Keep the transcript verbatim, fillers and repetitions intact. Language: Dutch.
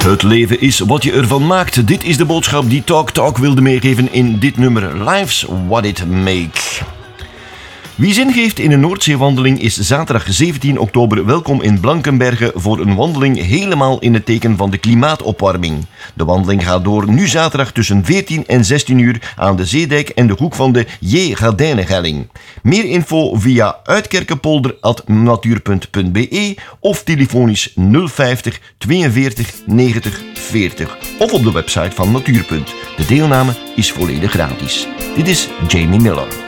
Het leven is wat je ervan maakt. Dit is de boodschap die Talk Talk wilde meegeven in dit nummer. Life's what it make. Wie zin geeft in een Noordzeewandeling is zaterdag zeventien oktober welkom in Blankenberge voor een wandeling helemaal in het teken van de klimaatopwarming. De wandeling gaat door nu zaterdag tussen veertien en zestien uur aan de Zeedijk en de hoek van de J. Gardijnenhelling. Meer info via uitkerkenpolder apenstaartje natuur punt be of telefonisch nul vijftig tweeënveertig negentig veertig of op de website van Natuurpunt. De deelname is volledig gratis. Dit is Jamie Miller.